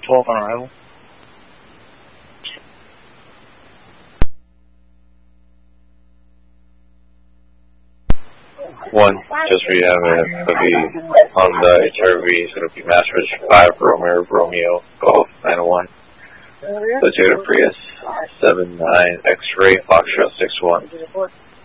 12 on arrival. 1, just for you have it, it'll be on the HRV, so it'll be Master 5 Romeo Golf 901. Toyota Prius 79 X-Ray Foxtrot 61.